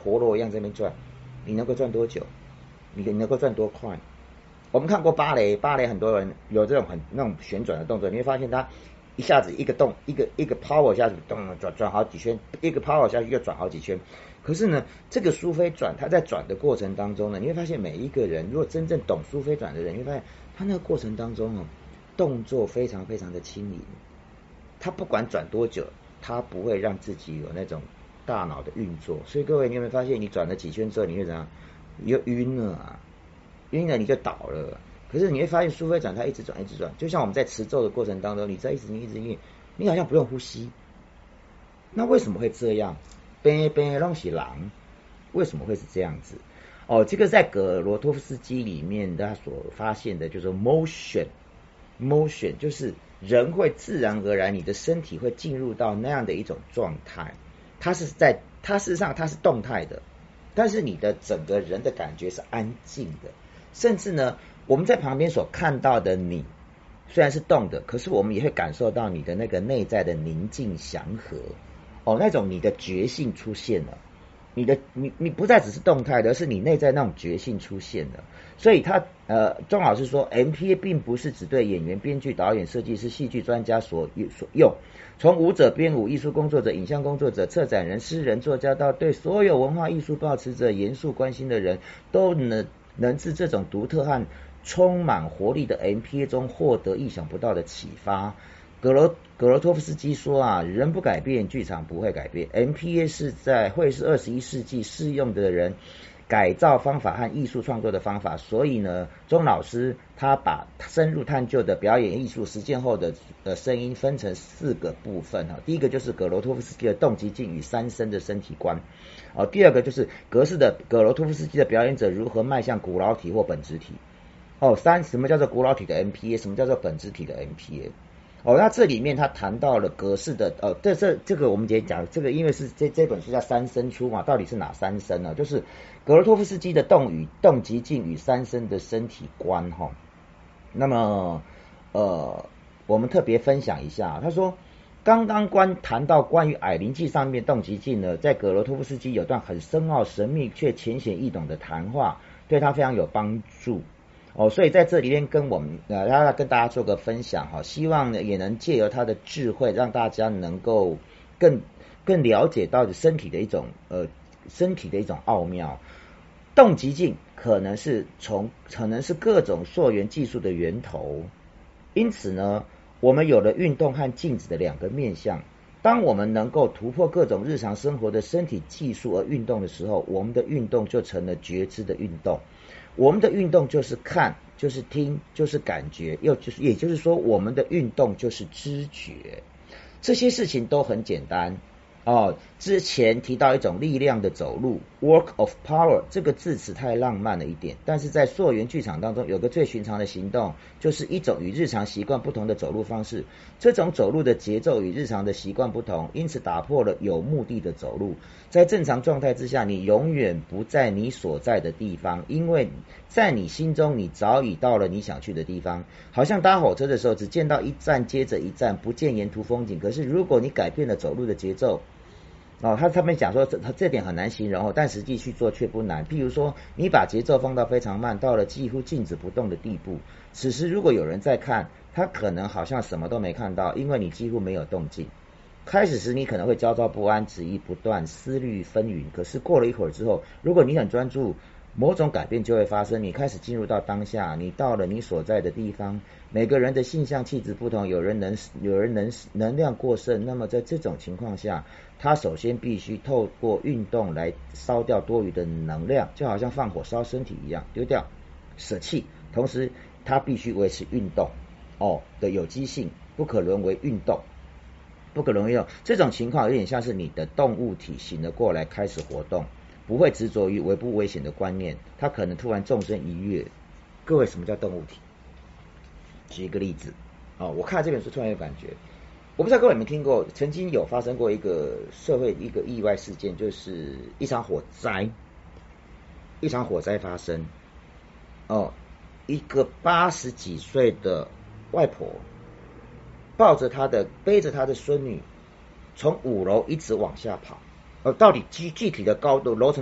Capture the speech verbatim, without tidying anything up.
陀螺一样在那边转，你能够转多久？你能够转多快？我们看过芭蕾，芭蕾很多人有这种很那种旋转的动作，你会发现它一下子一个动一个一个 power 下去动转转好几圈，一个 power 下去又转好几圈。可是呢，这个苏菲转，它在转的过程当中呢，你会发现每一个人如果真正懂苏菲转的人，你会发现他那个过程当中哦，动作非常非常的轻盈。他不管转多久，他不会让自己有那种大脑的运作。所以各位，你有没有发现，你转了几圈之后，你会怎样？你就晕了啊，晕了你就倒了。可是你会发现，苏菲转它一直转一直转，就像我们在持咒的过程当中，你在一直念一直念，你好像不用呼吸。那为什么会这样？边边弄起狼，为什么会是这样子？哦，这个在葛罗托夫斯基里面他所发现的，就是 motion motion， 就是人会自然而然，你的身体会进入到那样的一种状态。它是在，它事实上它是动态的，但是你的整个人的感觉是安静的，甚至呢，我们在旁边所看到的你，虽然是动的，可是我们也会感受到你的那个内在的宁静祥和。哦，那种你的觉性出现了，你的你你不再只是动态的，而是你内在那种觉性出现了。所以他呃，钟老师说 ，M P A 并不是只对演员、编剧、导演、设计师、戏剧专家所所用，从舞者、编舞、艺术工作者、影像工作者、策展人、诗人、作家到对所有文化艺术抱持着严肃关心的人，都能能自这种独特和充满活力的 M P A 中获得意想不到的启发。格罗格罗托夫斯基说啊，人不改变，剧场不会改变。M P A 是在会是二十一世纪适用的人改造方法和艺术创作的方法。所以呢，钟老师他把深入探究的表演艺术实践后的呃声音分成四个部分哈。第一个就是格罗托夫斯基的动机境与三身的身体观。哦，第二个就是格式的格罗托夫斯基的表演者如何迈向古老体或本质体。哦，三什么叫做古老体的 M P A？ 什么叫做本质体的 M P A？哦，那这里面他谈到了格式的，呃，这这这个我们也讲，这个因为是这这本书叫三声出嘛，到底是哪三声呢？就是格罗托夫斯基的动与动极境与三声的身体观哈、哦。那么呃，我们特别分享一下，他说刚刚关谈到关于矮灵记上面动极境呢，在格罗托夫斯基有段很深奥神秘却浅显易懂的谈话，对他非常有帮助。哦，所以在这里面跟我们呃，他跟大家做个分享哈，希望呢也能借由他的智慧，让大家能够更更了解到身体的一种呃身体的一种奥妙。动极境可能是从可能是各种溯源技术的源头，因此呢，我们有了运动和静止的两个面向。当我们能够突破各种日常生活的身体技术而运动的时候，我们的运动就成了觉知的运动。我们的运动就是看，就是听，就是感觉，又就是也就是说，我们的运动就是知觉。这些事情都很简单哦。之前提到一种力量的走路 ，work of power 这个字词太浪漫了一点，但是在溯源剧场当中，有个最寻常的行动，就是一种与日常习惯不同的走路方式。这种走路的节奏与日常的习惯不同，因此打破了有目的的走路。在正常状态之下，你永远不在你所在的地方，因为在你心中你早已到了你想去的地方。好像搭火车的时候，只见到一站接着一站，不见沿途风景。可是如果你改变了走路的节奏，哦，他他们讲说这这点很难形容哦，但实际去做却不难。譬如说，你把节奏放到非常慢，到了几乎静止不动的地步，此时如果有人在看，他可能好像什么都没看到，因为你几乎没有动静。开始时你可能会焦躁不安，旨意不断，思虑纷纭。可是过了一会儿之后，如果你很专注，某种改变就会发生。你开始进入到当下，你到了你所在的地方。每个人的性向气质不同，有人能有人能能量过剩。那么在这种情况下，他首先必须透过运动来烧掉多余的能量，就好像放火烧身体一样，丢掉舍弃。同时他必须维持运动哦的有机性，不可沦为运动，不可沦为运动。这种情况有点像是你的动物体醒了过来，开始活动，不会执着于危不危险的观念，他可能突然纵身一跃。各位，什么叫动物体？举一个例子哦，我看了这本书突然有感觉，我不知道各位有没有听过，曾经有发生过一个社会一个意外事件，就是一场火灾，一场火灾发生哦，一个八十几岁的外婆抱着她的背着她的孙女，从五楼一直往下跑，呃，到底具具体的高度楼层